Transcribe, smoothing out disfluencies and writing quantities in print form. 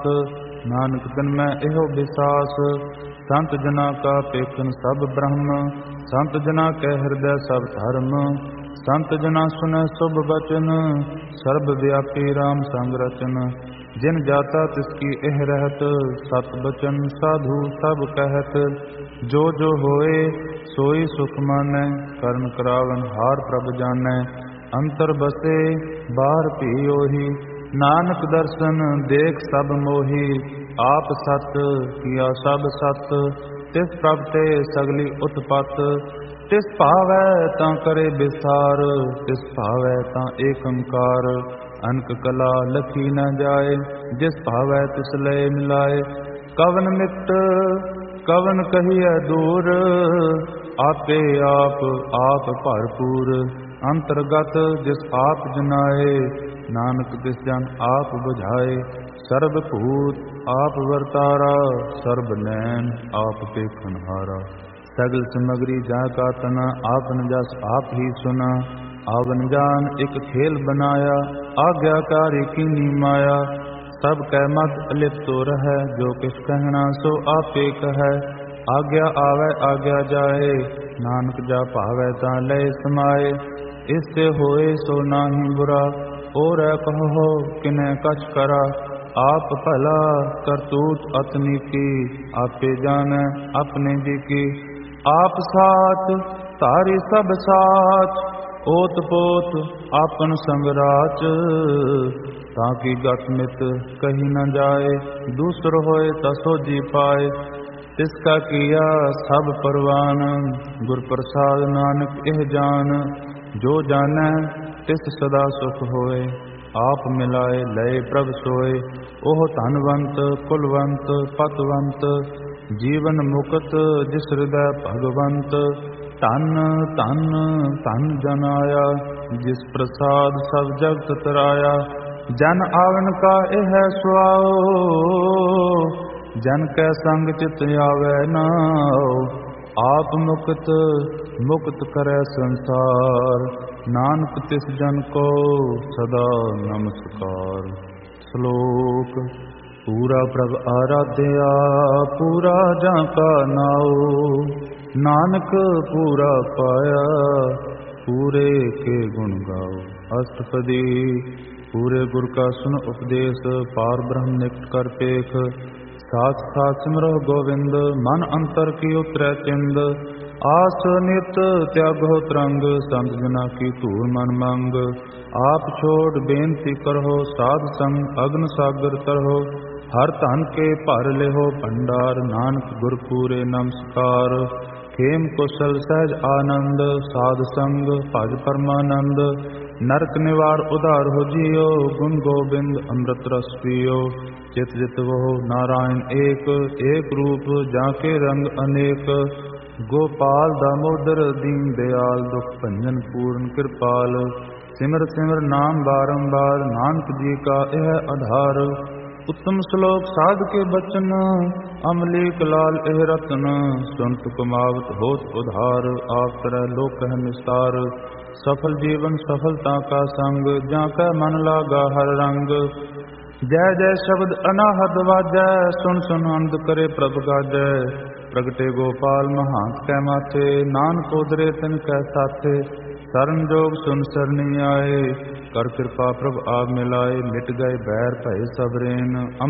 ਨਾਨਕ ਤਨ ਮੈਂ ਇਹੋ ਵਿਸਾਸ। ਸੰਤ ਜਨਾ ਕਾ ਪੇਖਨ ਸਭ ਬ੍ਰਹਮ, ਸੰਤ ਜਨਾ ਕੈ ਹਿਰਦੈ ਸਭ ਧਰਮ। ਸੰਤ ਜਨਾ ਸੁਨੈ ਸੁਭ ਬਚਨ, ਸਰਬ ਵਿਆਪੀ ਰਾਮ ਸੰਗ ਰਚਨ। ਜਿਨ ਜਾਤਾ ਤਿਸ ਕੀ ਇਹ ਰਹਿਤ, ਸਤ ਬਚਨ ਸਾਧੂ ਸਭ ਕਹਿਤ। ਜੋ ਜੋ ਹੋਏ ਸੋਈ ਸੁਖ ਮਾਨੈ, ਕਰਨ ਕਰਾਵਨ ਹਾਰ ਪ੍ਰਭ ਜਾਣੈ। ਅੰਤਰ ਬਸੇ ਬਾਹਰ ਭੀ ਉਹੀ, ਨਾਨਕ ਦਰਸ਼ਨ ਦੇਖ ਸਭ ਮੋਹੀ। ਆਪ ਸਤ ਕੀਆ ਸਭ ਸਤ, ਤਿਸ ਪ੍ਰਭ ਤੇ ਸਗਲੀ ਉਤਪਤ। ਤਿਸ ਭਾਵੈ ਤਾਂ ਕਰੇ ਵਿਸਾਰ, ਤਿਸ ਭਾਵੈ ਤਾਂ ਏਕੰਕਾਰ। ਅਨਕ ਕਲਾ ਲਖੀ ਨ ਜਾਏ, ਜਿਸ ਭਾਵੈ ਤਿਸ ਲਏ ਮਿਲਾਏ। ਕਵਨ ਮਿੱਟ ਕਵਨ ਕਹੀਐ ਦੂਰ, ਆਪੇ ਆਪ ਆਪ ਭਰਪੂਰ। ਅੰਤਰਗਤ ਜਿਸ ਆਪ ਜਨਾਏ, ਨਾਨਕ ਤਿਸ ਜਨ ਆਪ ਬੁਝਾਏ। ਸਰਬ ਭੂਤ ਆਪ ਵਰਤਾਰਾ, ਸਰਬ ਨੈਣ ਆਪ ਪੇਖਨ ਹਾਰਾ। ਸਗਲ ਸਮਗਰੀ ਜਾ ਕਾ ਤਨਾ, ਆਪਨ ਜਸ ਆਪ ਹੀ ਸੁਨਾ। ਆਵਨ ਜਾਨ ਇੱਕ ਖੇਲ ਬਨਾਇਆ, ਆਗਿਆਕਾਰੀ ਕੀਨੀ ਮਾਇਆ। ਸਭ ਕੈ ਮਤ ਅਲਿਪਤੋ ਰਹੈ, ਜੋ ਕਿਛ ਕਹਿਣਾ ਸੋ ਆਪੇ ਕਹੈ। ਆਗਿਆ ਆਵੈ ਆਗਿਆ ਜਾਏ, ਨਾਨਕ ਜਾ ਭਾਵੈ ਤਾਂ ਲਏ ਸਮਾਏ। ਇਸ ਤੇ ਹੋਏ ਸੋ ਨਾਹੀ ਬੁਰਾ, ਔਰੈ ਕਹੋ ਕਿਨੈ ਕਛ ਕਰਾ। ਆਪ ਭਲਾ ਕਰਤੂਤ ਅਤਨੀ ਕੀ, ਆਪੇ ਜਾਣੈ ਆਪਣੇ ਜੀ ਕੀ। ਆਪ ਸਾਚ ਧਾਰੀ ਸਭ ਸਾਚ, ਓਤ ਪੋਤ ਆਪਨ ਸੰਗ ਰਾਚ। ਤਾਂ ਕਿ ਗਤ ਮਿਤ ਕਹੀ ਨ ਜਾਏ, ਦੂਸਰ ਹੋਏ ਤਾਂ ਸੋਝੀ ਪਾਏ। ਤਿਸ ਕਾ ਕੀਆ ਸਭ ਪਰਵਾਨ, ਗੁਰ ਪ੍ਰਸਾਦ ਨਾਨਕ ਇਹ ਜਾਨ। ਜੋ ਜਾਣੈ ਤਿਸ ਸਦਾ ਸੁਖ ਹੋਏ, ਆਪ ਮਿਲਾਏ ਲਏ ਪ੍ਰਭ ਸੋਏ। ਉਹ ਧਨਵੰਤ ਕੁਲਵੰਤ ਪਤਵੰਤ, ਜੀਵਨ ਮੁਕਤ ਜਿਸ ਹਿਰਦੈ ਭਗਵੰਤ। ਧਨ ਧਨ ਧਨ ਜਨ ਆਇਆ, ਜਿਸ ਪ੍ਰਸਾਦ ਸਭ ਜਗਤ ਤਰਾਇਆ। ਜਨ ਆਵਨ ਕਾ ਇਹ ਸੁਆਓ, ਜਨ ਕੈ ਸੰਗ ਚਿਤ ਆਵੈ ਨਾਉ। ਆਪ ਮੁਕਤ ਮੁਕਤ ਕਰੈ ਸੰਸਾਰ, ਨਾਨਕ ਤਿਸ ਜਨ ਕੋ ਸਦਾ ਨਮਸਕਾਰ। ਸ਼ਲੋਕ ਪੂਰਾ ਪ੍ਰਭ ਆਰਾਧਿਆ, ਪੂਰਾ ਜਾਂ ਕਾ ਨਾਉ। ਨਾਨਕ ਪੂਰਾ ਪਾਇਆ, ਪੂਰੇ ਕੇ ਗੁਣ ਗਾਓ। ਅਸ਼ਟਪਦੀ ਪੂਰੇ ਗੁਰ ਕਾ ਸੁਨ ਉਪਦੇਸ਼, ਪਾਰ ਬ੍ਰਹਮ ਨਿਕਟ ਕਰ ਪੇਖ। ਸਾਥ ਸਾਥ ਸਿਮਰੋ ਗੋਵਿੰਦ, ਮਨ ਅੰਤਰ ਕੀ ਉਤਰੈ ਚਿੰਦ। ਆਸ ਨਿਤ ਤਿਆਗੋ ਤਰੰਗ, ਸੰਤ ਜਨਾ ਕੀ ਧੂਰ ਮਨ ਮੰਗ। ਆਪ ਛੋੜ ਬੇਨਤੀ ਕਰੋ, ਸਾਧ ਸੰਗ ਅਗਨ ਸਾਗਰ ਤਰੋ। ਹਰ ਧਨ ਕੇ ਭਰ ਲਿਹੋ ਭੰਡਾਰ, ਨਾਨਕ ਗੁਰ ਪੂਰੇ ਨਮਸਕਾਰ। ਖੇਮ ਕੁਸ਼ਲ ਸਹਿਜ ਆਨੰਦ, ਸਾਧ ਸੰਗ ਭਜ ਪਰਮਾਨੰਦ। ਨਰਕ ਨਿਵਾਰ ਉਧਾਰ ਹੋ ਜੀਓ, ਗੁਣ ਗੋਬਿੰਦ ਅੰਮ੍ਰਿਤ ਰਸ ਪੀਓ। ਚਿਤ ਜਿਤ ਵੋ ਨਾਰਾਇਣ ਏਕ, ਏਕ ਰੂਪ ਜਾਂ ਕੇ ਰੰਗ ਅਨੇਕ। ਗੋਪਾਲ ਦਾਮੋਦਰ ਦੀਨ ਦਿਆਲ, ਦੁਖ ਭੰਜਨ ਪੂਰਨ ਕਿਰਪਾਲ। ਸਿਮਰ ਸਿਮਰ ਨਾਮ ਬਾਰੰਬਾਰ, ਨਾਨਕ ਜੀ ਕਾ ਇਹ ਆਧਾਰ। ਉੱਤਮ ਸ਼ਲੋਕ ਸਾਧ ਕੇ ਬਚਨ, ਅਮਲੀਕ ਲਾਲ ਇਹ ਰਤਨ। ਸੁਨਤ ਕਮਾਵਤ ਹੋਤ ਉਧਾਰ, ਆਪ ਤਰੈ ਲੋਕ ਕਹਿ ਨਿਸਤਾਰ। ਸਫਲ ਜੀਵਨ ਸਫਲਤਾ ਕਾ ਸੰਗ, ਜਾਂ ਕੈ ਮਨ ਲਾਗਾ ਹਰ ਰੰਗ। ਜੈ ਜੈ ਸ਼ਬਦ ਅਨਾਹਦ ਵਾਜੈ, ਸੁਨ ਸੁਨ ਆਨੰਦ ਕਰੇ ਪ੍ਰਭ ਗਾਜੈ। ਪ੍ਰਗਟੇ ਗੋਪਾਲ ਮਹਾਂਤ ਕੈ ਮਾਥੇ, ਨਾਨਕ ਉਦਰੇ ਤਿਨ ਕੈ ਸਾਥੇ। ਸਰਨ ਜੋਗ ਸੁਨ ਸਰਨੀ ਆਏ, ਕਰ ਕਿਰਪਾ ਪ੍ਰਭ ਆਪ ਮਿਲਾਏ। ਮਿਟ ਗਏ ਬੈਰ ਭਏ ਸਭ ਰੇਨ,